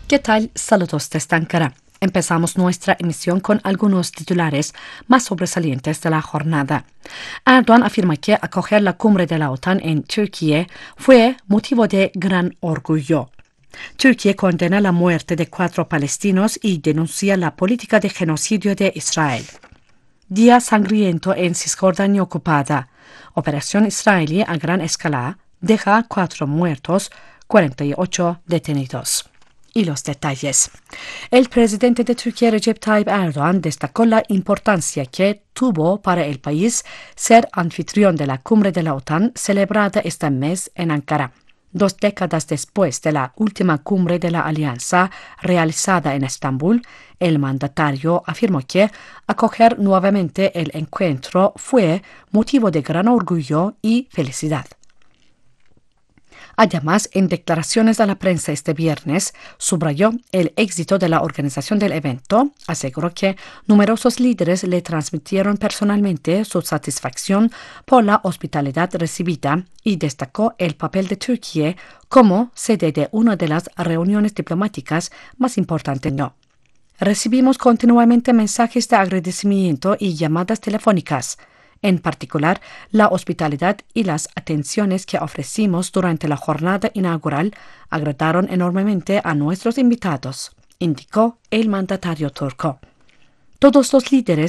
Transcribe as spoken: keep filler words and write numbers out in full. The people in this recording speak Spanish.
¿Qué tal? Saludos desde Ankara. Empezamos nuestra emisión con algunos titulares más sobresalientes de la jornada. Erdogan afirma que acoger la cumbre de la OTAN en Turquía fue motivo de gran orgullo. Turquía condena la muerte de cuatro palestinos y denuncia la política de genocidio de Israel. Día sangriento en Cisjordania ocupada. Operación israelí a gran escala deja cuatro muertos, cuarenta y ocho detenidos. Y los detalles. El presidente de Turquía, Recep Tayyip Erdogan, destacó la importancia que tuvo para el país ser anfitrión de la cumbre de la OTAN celebrada este mes en Ankara. Dos décadas después de la última cumbre de la alianza realizada en Estambul, el mandatario afirmó que acoger nuevamente el encuentro fue motivo de gran orgullo y felicidad. Además, en declaraciones a la prensa este viernes, subrayó el éxito de la organización del evento, aseguró que numerosos líderes le transmitieron personalmente su satisfacción por la hospitalidad recibida y destacó el papel de Turquía como sede de una de las reuniones diplomáticas más importantes. No. Recibimos continuamente mensajes de agradecimiento y llamadas telefónicas. En particular, la hospitalidad y las atenciones que ofrecimos durante la jornada inaugural agradaron enormemente a nuestros invitados, indicó el mandatario turco. Todos los líderes